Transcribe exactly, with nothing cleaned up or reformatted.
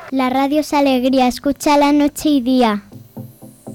La radio es alegría, escucha la noche y día.